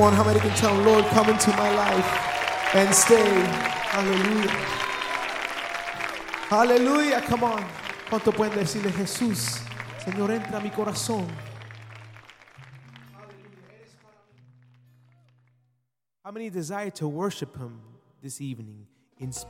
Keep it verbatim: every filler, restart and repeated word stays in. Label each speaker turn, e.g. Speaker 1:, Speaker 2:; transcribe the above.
Speaker 1: on, how many can tell Lord, come into my life and stay? Hallelujah. Hallelujah, come on. ¿Cuánto pueden decirle, Jesús, Señor, entra a mi corazón? How many desire to worship Him this evening in spirit?